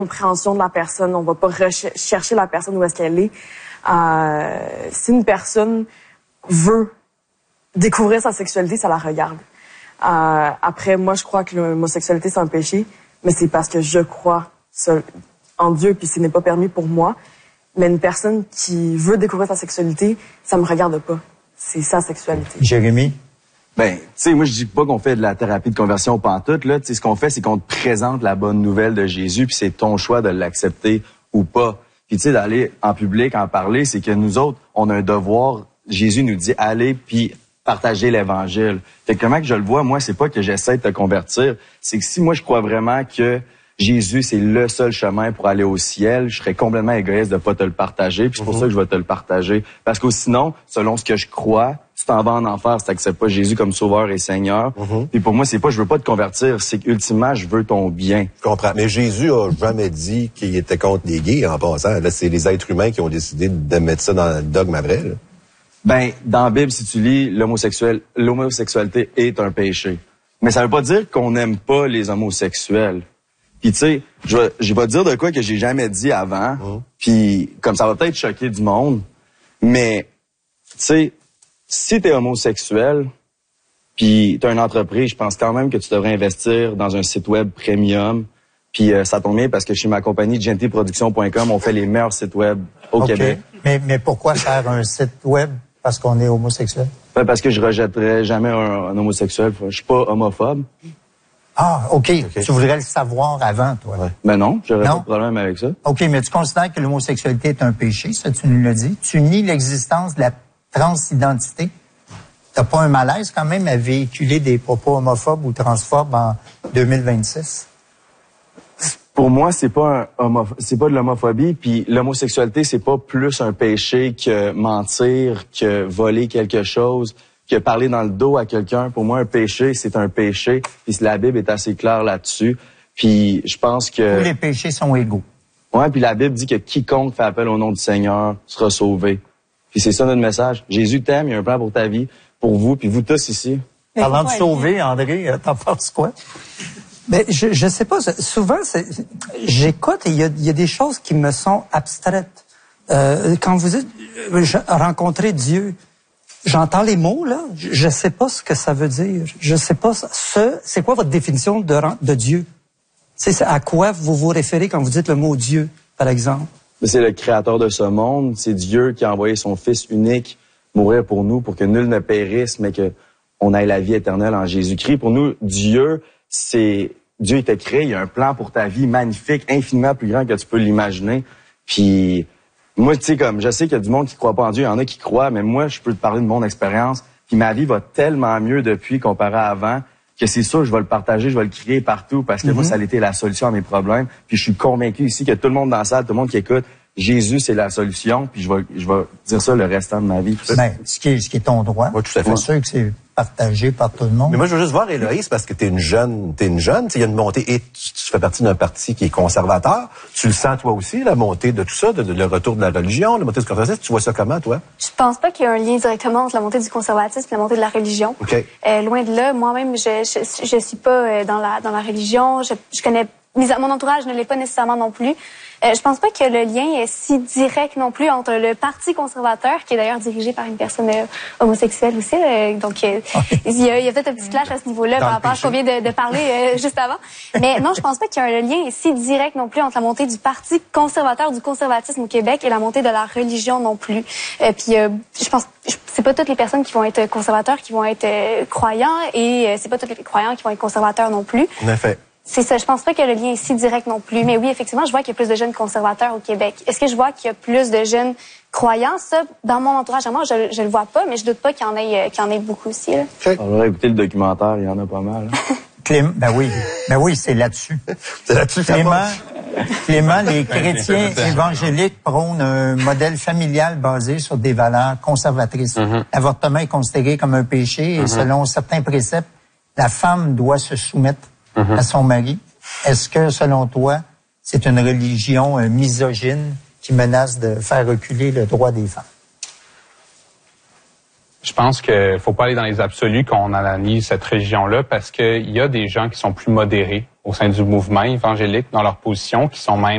compréhension de la personne, on va pas chercher la personne où est-ce qu'elle est. Si une personne veut découvrir sa sexualité, ça la regarde. Après, moi, je crois que l'homosexualité, c'est un péché, mais c'est parce que je crois en Dieu, puis ce n'est pas permis pour moi. Mais une personne qui veut découvrir sa sexualité, ça me regarde pas. C'est sa sexualité. Jérémy? Ben, tu sais, moi, je dis pas qu'on fait de la thérapie de conversion pantoute, là. Tu sais, ce qu'on fait, c'est qu'on te présente la bonne nouvelle de Jésus, puis c'est ton choix de l'accepter ou pas. Puis, tu sais, d'aller en public, en parler, c'est que nous autres, on a un devoir. Jésus nous dit, allez, puis partager l'Évangile. Fait que comment que je le vois, moi, c'est pas que j'essaie de te convertir. C'est que si moi, je crois vraiment que Jésus, c'est le seul chemin pour aller au ciel, je serais complètement égoïste de pas te le partager, puis c'est pour ça que je vais te le partager. Parce que sinon, selon ce que je crois, tu t'en vas en enfer si t'acceptes pas Jésus comme sauveur et Seigneur. Puis pour moi, c'est pas je veux pas te convertir, c'est qu'ultimement, je veux ton bien. Je comprends. Mais Jésus a jamais dit qu'il était contre les gays en passant. Là, c'est les êtres humains qui ont décidé de mettre ça dans le dogme vrai, là. Ben, dans la Bible, si tu lis, l'homosexualité est un péché. Mais ça veut pas dire qu'on n'aime pas les homosexuels. Puis tu sais, je vais te dire de quoi que j'ai jamais dit avant. Puis comme ça va peut-être choquer du monde, mais tu sais, si t'es homosexuel, puis t'as une entreprise, je pense quand même que tu devrais investir dans un site web premium. Puis ça tombe bien parce que chez ma compagnie gentleproduction.com, on fait les meilleurs sites web au Québec. Mais pourquoi faire un site web parce qu'on est homosexuel? Ben, parce que je rejetterais jamais un homosexuel. Je suis pas homophobe. Ah, OK. Tu voudrais le savoir avant, toi. Ouais. Ben non, j'aurais pas de problème avec ça. OK, mais tu considères que l'homosexualité est un péché, ça, tu nous l'as dit. Tu nies l'existence de la transidentité. T'as pas un malaise quand même à véhiculer des propos homophobes ou transphobes en 2026? Pour moi, c'est pas de l'homophobie, puis l'homosexualité, c'est pas plus un péché que mentir, que voler quelque chose, que parler dans le dos à quelqu'un. Pour moi, un péché, c'est un péché, puis la Bible est assez claire là-dessus. Puis je pense que tous les péchés sont égaux. Ouais, puis la Bible dit que quiconque fait appel au nom du Seigneur sera sauvé. Puis c'est ça notre message. Jésus t'aime, il y a un plan pour ta vie, pour vous, puis vous tous ici. Parlant de sauver, André, t'en penses quoi? Ben, je sais pas. Souvent, j'écoute et il y a des choses qui me sont abstraites. Quand vous dites rencontrer Dieu, j'entends les mots là. Je sais pas ce que ça veut dire. Je sais pas c'est quoi votre définition de Dieu? C'est à quoi vous vous référez quand vous dites le mot Dieu, par exemple? C'est le créateur de ce monde. C'est Dieu qui a envoyé son Fils unique mourir pour nous, pour que nul ne périsse, mais que on ait la vie éternelle en Jésus-Christ. Pour nous, Dieu t'a créé, il y a un plan pour ta vie magnifique, infiniment plus grand que tu peux l'imaginer. Puis moi, tu sais, comme je sais qu'il y a du monde qui croit pas en Dieu, il y en a qui croient, mais moi, je peux te parler de mon expérience. Puis ma vie va tellement mieux depuis comparé à avant que c'est sûr, je vais le partager, je vais le crier partout parce que moi, ça a été la solution à mes problèmes. Puis je suis convaincu ici que tout le monde dans la salle, tout le monde qui écoute, Jésus, c'est la solution, puis je vais dire ça le restant de ma vie. Ben, ce qui est ton droit. Oui, tout à fait. C'est sûr que c'est partagé par tout le monde. Mais moi, je veux juste voir, Héloïse, parce que t'es une jeune, il y a une montée, et tu fais partie d'un parti qui est conservateur. Tu le sens, toi aussi, la montée de tout ça, le retour de la religion, la montée du conservatisme. Tu vois ça comment, toi? Je pense pas qu'il y a un lien directement entre la montée du conservatisme et la montée de la religion. Okay. Loin de là, moi-même, je suis pas dans la religion. Je connais, mon entourage ne l'est pas nécessairement non plus. Je pense pas que le lien est si direct non plus entre le Parti conservateur, qui est d'ailleurs dirigé par une personne homosexuelle aussi. Donc, il y a peut-être un petit clash à ce niveau-là par rapport à ce qu'on vient de parler juste avant. Mais non, je pense pas qu'il y a un lien si direct non plus entre la montée du Parti conservateur, du conservatisme au Québec et la montée de la religion non plus. Puis, je pense c'est pas toutes les personnes qui vont être conservateurs qui vont être croyants et c'est pas tous les croyants qui vont être conservateurs non plus. En effet. C'est ça. Je pense pas que le lien est si direct non plus. Mais oui, effectivement, je vois qu'il y a plus de jeunes conservateurs au Québec. Est-ce que je vois qu'il y a plus de jeunes croyants? Ça, dans mon entourage à moi, je le vois pas, mais je doute pas qu'il y en ait beaucoup aussi, là. On aurait écouté le documentaire, il y en a pas mal. Clément, ben oui, c'est là-dessus. C'est là-dessus. Clément, les chrétiens évangéliques prônent un modèle familial basé sur des valeurs conservatrices. L'avortement est considéré comme un péché et selon certains préceptes, la femme doit se soumettre à son mari. Est-ce que, selon toi, c'est une religion misogyne qui menace de faire reculer le droit des femmes? Je pense qu'il faut pas aller dans les absolus quand on analyse cette religion-là parce qu'il y a des gens qui sont plus modérés au sein du mouvement évangélique dans leur position, qui sont même